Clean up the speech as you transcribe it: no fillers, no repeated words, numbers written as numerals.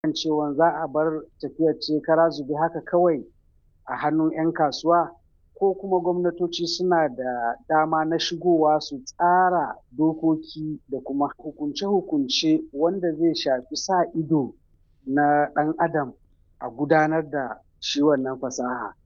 kan cewa za a bar tafiyar ce kara zube haka kawai a hannun 'yan kasuwa, ko kuma gwamnatoci suna da dama na shigowa su tsara dokoki da kuma hukunce-hukunce wanda zai shafi sa ido na ɗan adam a gudanar da shi wannan fasaha.